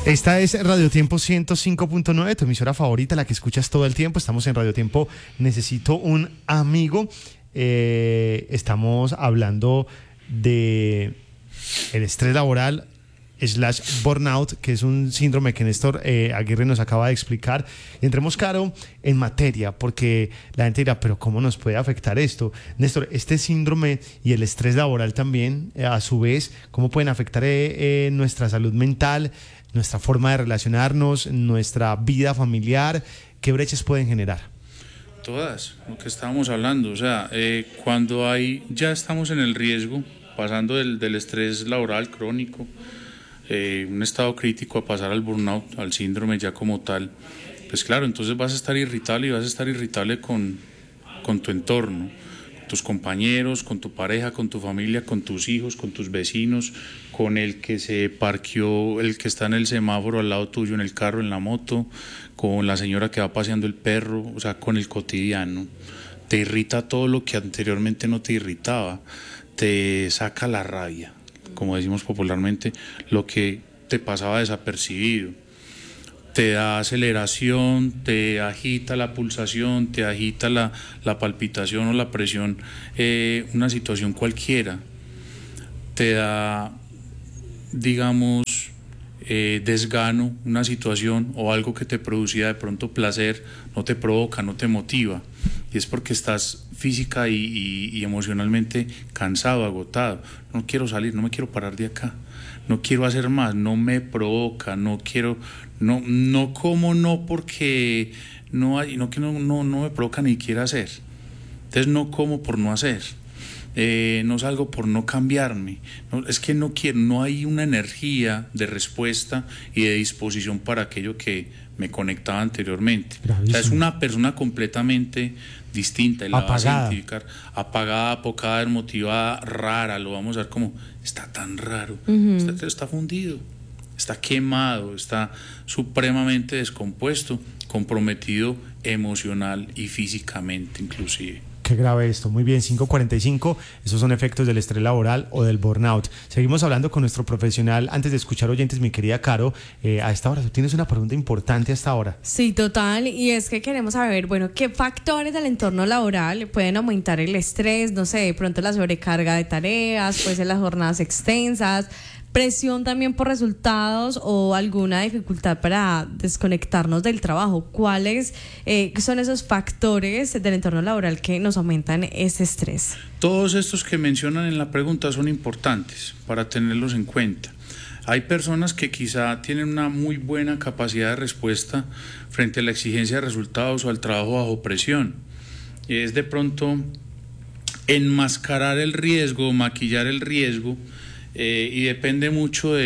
Esta es Radio Tiempo 105.9, tu emisora favorita, la que escuchas todo el tiempo. Estamos en Radio Tiempo Necesito un Amigo. Estamos hablando de el estrés laboral / burnout, que es un síndrome que Néstor Aguirre nos acaba de explicar. Y entremos, Caro, en materia, porque la gente dirá, pero ¿cómo nos puede afectar esto? Néstor, este síndrome y el estrés laboral también, a su vez, ¿cómo pueden afectar nuestra salud mental, nuestra forma de relacionarnos, nuestra vida familiar? ¿Qué brechas pueden generar? Todas, lo que estábamos hablando, o sea, cuando ya estamos en el riesgo, pasando del estrés laboral crónico, un estado crítico, a pasar al burnout, al síndrome ya como tal, pues claro, entonces vas a estar irritable y vas a estar irritable con tu entorno, con tus compañeros, con tu pareja, con tu familia, con tus hijos, con tus vecinos, con el que se parqueó, el que está en el semáforo al lado tuyo, en el carro, en la moto, con la señora que va paseando el perro, o sea, con el cotidiano. Te irrita todo lo que anteriormente no te irritaba, te saca la rabia, como decimos popularmente, lo que te pasaba desapercibido. Te da aceleración, te agita la pulsación, te agita la palpitación o la presión, una situación cualquiera. Te da, digamos, desgano, una situación o algo que te producía de pronto placer, no te provoca, no te motiva. Y es porque estás física y emocionalmente cansado, agotado. No quiero salir, no me quiero parar de acá, no quiero hacer más, no me provoca, no quiero, no como, no porque no me provoca ni quiero hacer. Entonces no como por no hacer. No salgo por no cambiarme, es que no quiero, no hay una energía de respuesta y de disposición para aquello que me conectaba anteriormente. O sea, es una persona completamente distinta y la vas a identificar, apagada, apocada, desmotivada, rara, lo vamos a ver como, está tan raro, está fundido, está quemado, está supremamente descompuesto, comprometido emocional y físicamente inclusive. Qué grave esto. Muy bien, 5:45. Esos son efectos del estrés laboral o del burnout. Seguimos hablando con nuestro profesional. Antes de escuchar oyentes, mi querida Caro, a esta hora tú tienes una pregunta importante hasta ahora. Sí, total. Y es que queremos saber, bueno, ¿qué factores del entorno laboral pueden aumentar el estrés? No sé, de pronto la sobrecarga de tareas, puede ser las jornadas extensas, presión también por resultados o alguna dificultad para desconectarnos del trabajo. ¿Cuáles son esos factores del entorno laboral que nos aumentan ese estrés? Todos estos que mencionan en la pregunta son importantes para tenerlos en cuenta. Hay personas que quizá tienen una muy buena capacidad de respuesta frente a la exigencia de resultados o al trabajo bajo presión. Es de pronto enmascarar el riesgo, maquillar el riesgo, y depende mucho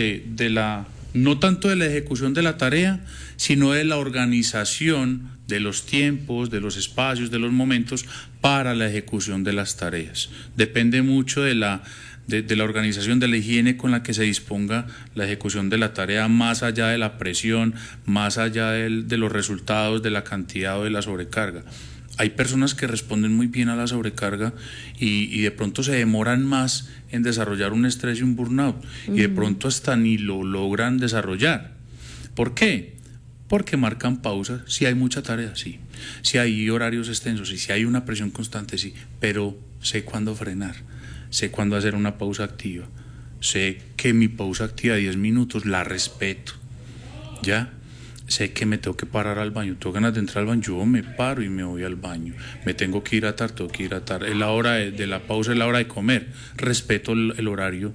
no tanto de la ejecución de la tarea, sino de la organización de los tiempos, de los espacios, de los momentos para la ejecución de las tareas. Depende mucho de la organización, de la higiene con la que se disponga la ejecución de la tarea, más allá de la presión, más allá de los resultados, de la cantidad o de la sobrecarga. Hay personas que responden muy bien a la sobrecarga y de pronto se demoran más en desarrollar un estrés y un burnout, y de pronto hasta ni lo logran desarrollar. ¿Por qué? Porque marcan pausas. Si hay mucha tarea, sí. Si hay horarios extensos, y si hay una presión constante, sí. Pero sé cuándo frenar, sé cuándo hacer una pausa activa. Sé que mi pausa activa de 10 minutos la respeto, ¿ya? Sé que me tengo que parar al baño, tengo ganas de entrar al baño, yo me paro y me voy al baño. Me tengo que hidratar, es la hora de la pausa, es la hora de comer. Respeto el horario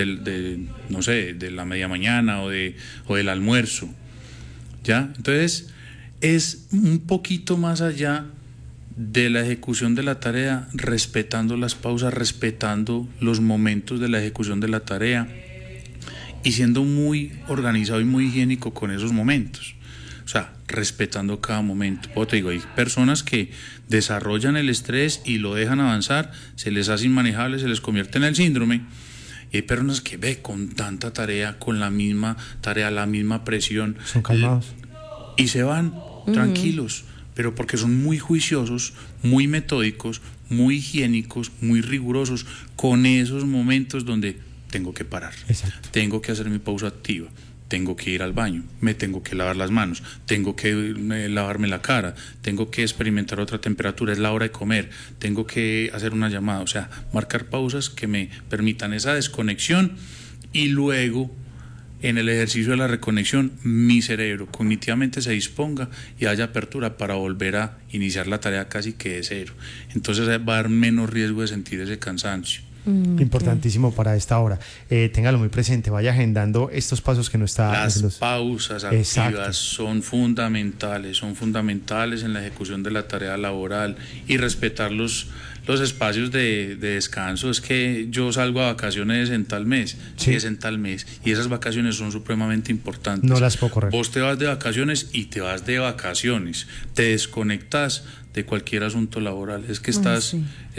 no sé, de la media mañana o del almuerzo, ¿ya? Entonces, es un poquito más allá de la ejecución de la tarea, respetando las pausas, respetando los momentos de la ejecución de la tarea y siendo muy organizado y muy higiénico con esos momentos. O sea, respetando cada momento. Como te digo, hay personas que desarrollan el estrés y lo dejan avanzar, se les hace inmanejable, se les convierte en el síndrome. Y hay personas que con tanta tarea, con la misma tarea, la misma presión, son calmados y se van tranquilos, pero porque son muy juiciosos, muy metódicos, muy higiénicos, muy rigurosos con esos momentos donde tengo que parar. Exacto. Tengo que hacer mi pausa activa, tengo que ir al baño, me tengo que lavar las manos, tengo que lavarme la cara, tengo que experimentar otra temperatura, es la hora de comer, tengo que hacer una llamada, o sea, marcar pausas que me permitan esa desconexión y luego en el ejercicio de la reconexión mi cerebro cognitivamente se disponga y haya apertura para volver a iniciar la tarea casi que de cero. Entonces va a haber menos riesgo de sentir ese cansancio. Importantísimo para esta hora. Téngalo muy presente, vaya agendando estos pasos que no está... Las pausas activas son fundamentales en la ejecución de la tarea laboral y respetar los espacios de descanso. Es que yo salgo a vacaciones en tal mes, sí, es en tal mes, y esas vacaciones son supremamente importantes. No las puedo correr. Vos te vas de vacaciones y te vas de vacaciones, te desconectas de cualquier asunto laboral. Es que estás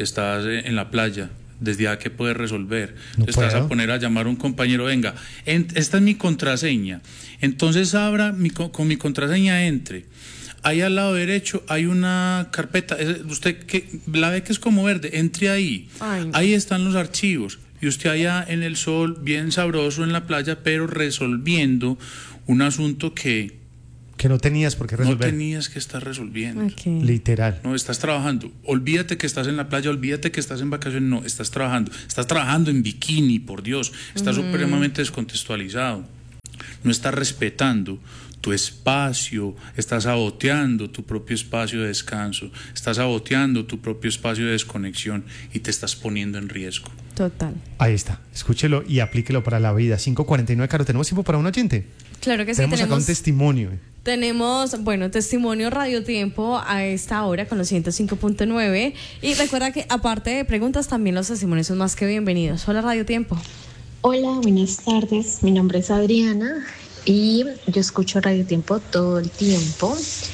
en la playa, desde ahí que puedes resolver. No te estás a poner a llamar a un compañero, venga, esta es mi contraseña, entonces abra con mi contraseña, entre. Ahí al lado derecho hay una carpeta, usted que la ve que es como verde, entre ahí. Ay, ahí están los archivos y usted allá en el sol, bien sabroso en la playa, pero resolviendo un asunto que no tenías por qué resolver. No tenías que estar resolviendo. Okay. Literal. No, estás trabajando. Olvídate que estás en la playa, olvídate que estás en vacaciones. No, estás trabajando. Estás trabajando en bikini, por Dios. Estás supremamente descontextualizado. No estás respetando tu espacio, estás saboteando tu propio espacio de descanso, estás saboteando tu propio espacio de desconexión y te estás poniendo en riesgo. Total. Ahí está, escúchelo y aplíquelo para la vida. 5:49, Caro, ¿tenemos tiempo para un oyente? Claro que sí. Tenemos acá un testimonio. Tenemos, testimonio Radio Tiempo a esta hora con los 105.9. Y recuerda que aparte de preguntas, también los testimonios son más que bienvenidos. Hola, Radio Tiempo. Hola, buenas tardes. Mi nombre es Adriana y yo escucho Radio Tiempo todo el tiempo.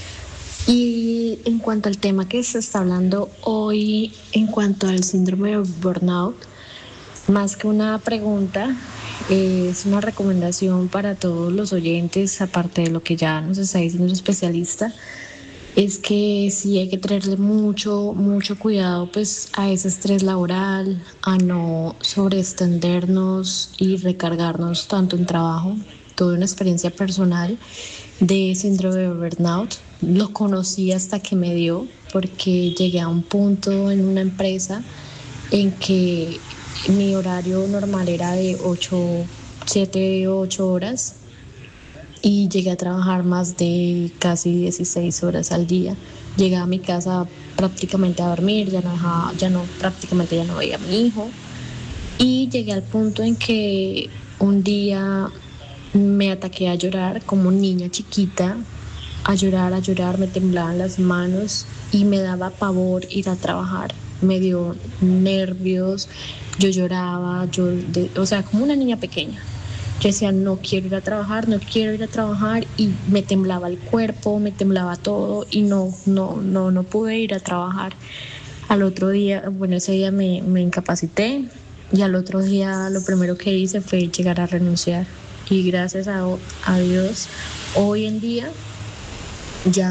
Y en cuanto al tema que se está hablando hoy, en cuanto al síndrome de burnout, más que una pregunta, es una recomendación para todos los oyentes, aparte de lo que ya nos está diciendo el especialista, es que sí hay que tenerle mucho cuidado pues a ese estrés laboral, a no sobreextendernos y recargarnos tanto en trabajo. Tuve una experiencia personal de síndrome de burnout, lo conocí hasta que me dio, porque llegué a un punto en una empresa en que mi horario normal era de 7, 8 horas y llegué a trabajar más de casi 16 horas al día. Llegué a mi casa prácticamente a dormir, prácticamente ya no veía a mi hijo, y llegué al punto en que un día me ataqué a llorar como niña chiquita, a llorar, me temblaban las manos y me daba pavor ir a trabajar, me dio nervios, yo lloraba, como una niña pequeña. Yo decía, no quiero ir a trabajar, y me temblaba el cuerpo, me temblaba todo y no pude ir a trabajar. Al otro día, ese día me incapacité y al otro día lo primero que hice fue llegar a renunciar. Y gracias a Dios, hoy en día ya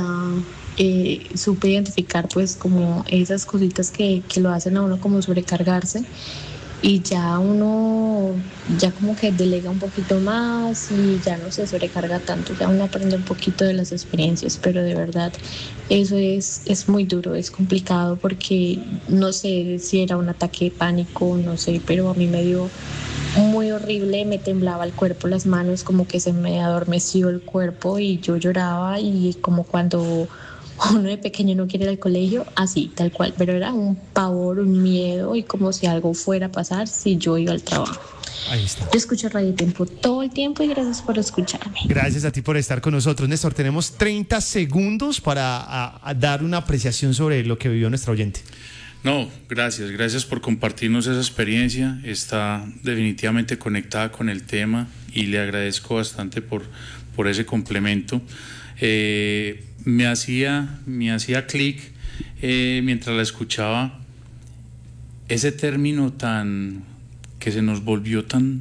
supe identificar pues como esas cositas que lo hacen a uno como sobrecargarse, y ya uno ya como que delega un poquito más y ya no se sobrecarga tanto, ya uno aprende un poquito de las experiencias, pero de verdad eso es muy duro, es complicado, porque no sé si era un ataque de pánico, no sé, pero a mí me dio muy horrible, me temblaba el cuerpo, las manos, como que se me adormeció el cuerpo y yo lloraba, y como cuando uno de pequeño no quiere ir al colegio, así, tal cual, pero era un pavor, un miedo, y como si algo fuera a pasar si yo iba al trabajo. Ahí está. Yo escucho Radio Tiempo todo el tiempo y gracias por escucharme. Gracias a ti por estar con nosotros, Néstor. Tenemos 30 segundos para dar una apreciación sobre lo que vivió nuestra oyente. No, gracias por compartirnos esa experiencia, está definitivamente conectada con el tema y le agradezco bastante por ese complemento. Me hacía clic mientras la escuchaba ese término que se nos volvió tan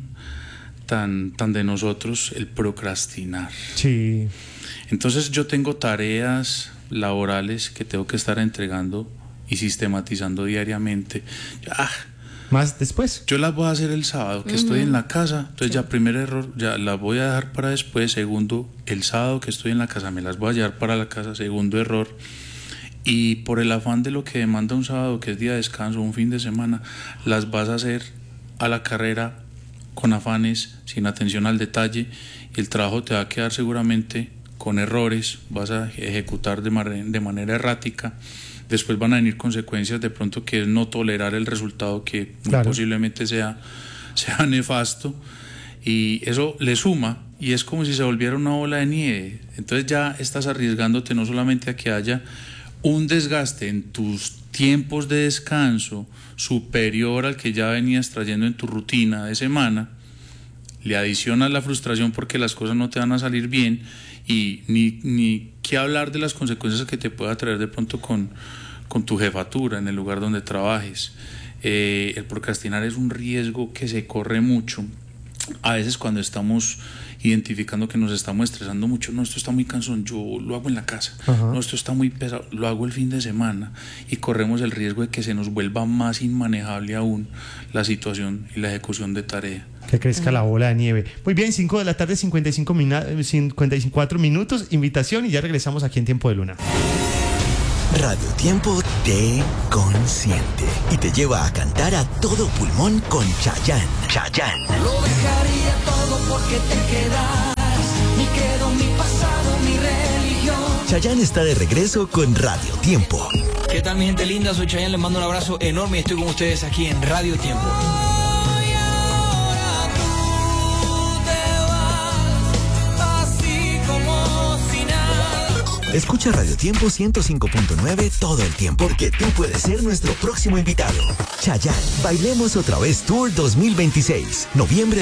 de nosotros, el procrastinar. Sí. Entonces yo tengo tareas laborales que tengo que estar entregando y sistematizando diariamente. más después. Yo las voy a hacer el sábado, que estoy en la casa. Entonces ya primer error, ya las voy a dejar para después. Segundo, el sábado que estoy en la casa me las voy a llevar para la casa. Segundo error. Y por el afán de lo que demanda un sábado, que es día de descanso, un fin de semana, las vas a hacer a la carrera, con afanes, sin atención al detalle, y el trabajo te va a quedar seguramente con errores, vas a ejecutar de manera errática. Después van a venir consecuencias de pronto, que es no tolerar el resultado, que muy posiblemente sea nefasto, y eso le suma, y es como si se volviera una bola de nieve. Entonces ya estás arriesgándote no solamente a que haya un desgaste en tus tiempos de descanso superior al que ya venías trayendo en tu rutina de semana, le adicionas la frustración porque las cosas no te van a salir bien, y ni qué hablar de las consecuencias que te pueda traer de pronto con tu jefatura en el lugar donde trabajes. El procrastinar es un riesgo que se corre mucho. A veces cuando estamos identificando que nos estamos estresando mucho, no, esto está muy cansón, yo lo hago en la casa. No, esto está muy pesado, lo hago el fin de semana, y corremos el riesgo de que se nos vuelva más inmanejable aún la situación y la ejecución de tarea. Que crezca la bola de nieve. Muy bien, 5 de la tarde, 54 minutos, invitación, y ya regresamos aquí en Tiempo de Luna. Radio Tiempo te consiente y te lleva a cantar a todo pulmón con Chayanne. Chayanne. Lo dejaría todo porque te quedas. Mi credo, mi pasado, mi religión. Chayanne está de regreso con Radio Tiempo. ¿Qué tal, mi gente linda? Soy Chayanne, les mando un abrazo enorme y estoy con ustedes aquí en Radio Tiempo. Escucha Radio Tiempo 105.9 todo el tiempo, porque tú puedes ser nuestro próximo invitado. Chayanne, Bailemos Otra Vez Tour 2026, noviembre